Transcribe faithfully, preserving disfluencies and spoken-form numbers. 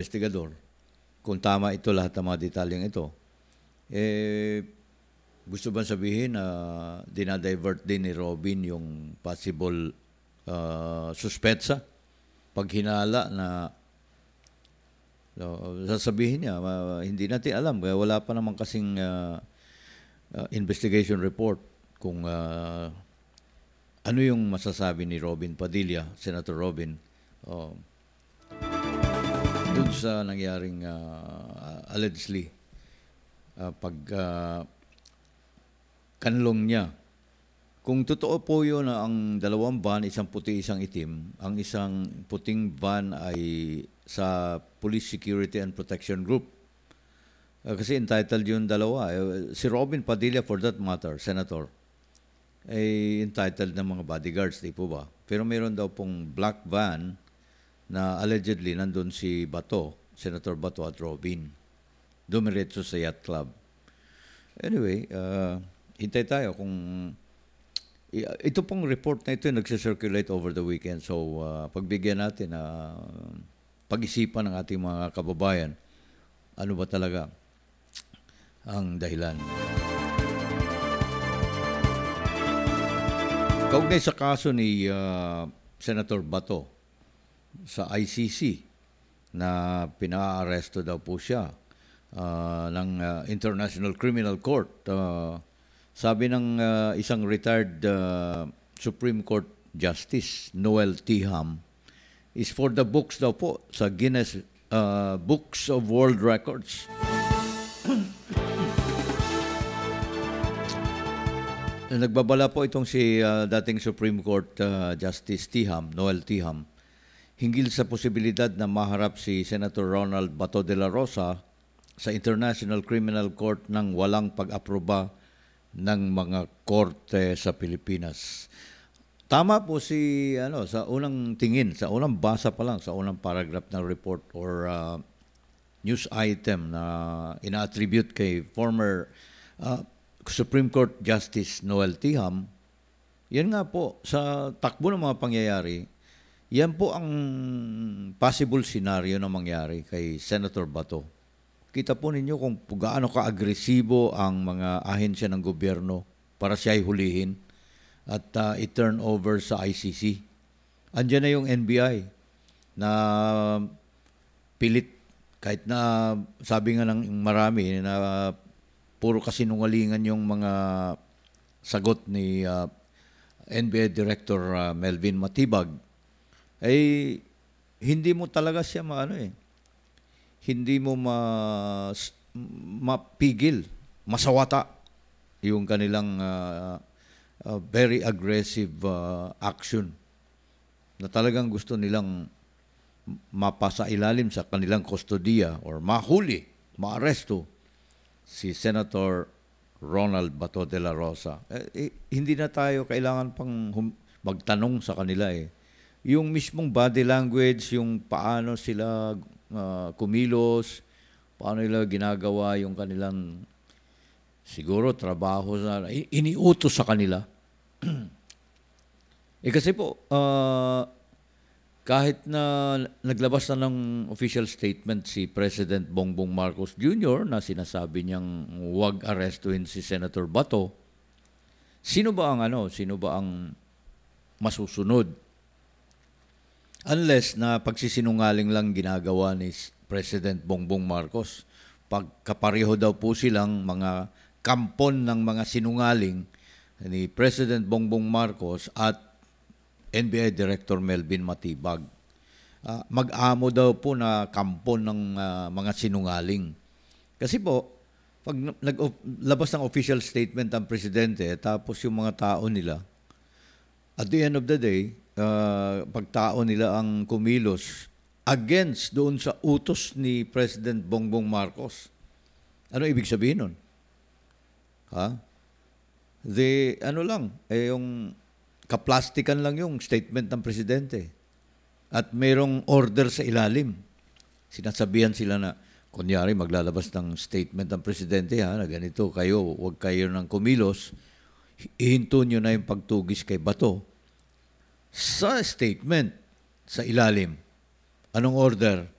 investigador kung tama ito lahat ng mga detalyeng ito. Eh, gusto bang sabihin na dinadivert din ni Robin yung possible uh, suspetsa? Pag hinala na uh, sasabihin niya, uh, hindi natin alam. Kaya wala pa naman kasing uh, uh, investigation report kung uh, ano yung masasabi ni Robin Padilla, Senator Robin, uh, dun sa nangyaring uh, allegedly uh, pag uh, kanlong niya. Kung totoo po yun na ang dalawang van, isang puti, isang itim, ang isang puting van ay sa Police Security and Protection Group. Uh, kasi entitled yung dalawa. Uh, si Robin Padilla, for that matter, Senator, ay entitled ng mga bodyguards, di po ba? Pero meron daw pong black van na allegedly nandun si Bato, Senator Bato at Robin. Dumiretso sa yacht club. Anyway, uh, hintay tayo kung ito pong report na ito nagsi-circulate over the weekend. So, uh, pagbigyan natin na uh, pag-isipan ng ating mga kababayan, ano ba talaga ang dahilan. Kaugnay sa kaso ni uh, Senator Bato sa I C C na pina-aresto daw po siya uh, ng uh, International Criminal Court. Uh, sabi ng uh, isang retired uh, Supreme Court Justice, Noel Tiham, is for the books daw po sa Guinness uh, Books of World Records. Nagbabala po itong si uh, dating Supreme Court uh, Justice Tiham, Noel Tiham, hinggil sa posibilidad na maharap si Senator Ronald Bato de la Rosa sa International Criminal Court ng walang pag-aproba ng mga korte sa Pilipinas. Tama po si ano sa unang tingin, sa unang basa pa lang, sa unang paragraph ng report or uh, news item na ina-attribute kay former uh, Supreme Court Justice Noel Tiham. Yan nga po, sa takbo ng mga pangyayari, yan po ang possible scenario na mangyari kay Senator Bato. Kita po ninyo kung gaano ka-agresibo ang mga ahensya ng gobyerno para siya ay hulihin at uh, i-turn over sa I C C. Andiyan na yung N B I na pilit, kahit na sabi nga ng marami na puro kasinungalingan yung mga sagot ni uh, N B I Director uh, Melvin Matibag, ay hindi mo talaga siya maano eh. Hindi mo ma, mapigil, masawata yung kanilang uh, uh, very aggressive uh, action na talagang gusto nilang mapasa ilalim sa kanilang kustodiya or mahuli, maaresto si Senator Ronald Bato de la Rosa. Eh, eh, hindi na tayo kailangan pang hum- magtanong sa kanila eh. Yung mismong body language, yung paano sila uh, kumilos, paano nila ginagawa yung kanilang siguro trabaho na iniutos sa kanila. Eh kasi po, uh, kahit na naglabas na ng official statement si President Bongbong Marcos Junior na sinasabi niyang huwag arestuhin si Senator Bato, sino ba ang ano, sino ba ang masusunod? Unless na pagsisinungaling lang ginagawa ni President Bongbong Marcos. Pagkapareho daw po silang mga kampon ng mga sinungaling ni President Bongbong Marcos at N B I Director Melvin Matibag. Uh, mag-amo daw po na kampon ng uh, mga sinungaling. Kasi po, pag naglabas ng official statement ang presidente, tapos yung mga tao nila, at the end of the day, uh, pagtao nila ang kumilos against doon sa utos ni President Bongbong Marcos. Ano ibig sabihin nun? Ha? The, ano lang, eh yung kaplastikan lang yung statement ng presidente. At mayroong order sa ilalim. Sinasabihan sila na, kunyari maglalabas ng statement ng presidente, ha, na ganito, kayo, huwag kayo ng kumilos, ihinto nyo na yung pagtugis kay Bato. Sa statement, sa ilalim, anong order?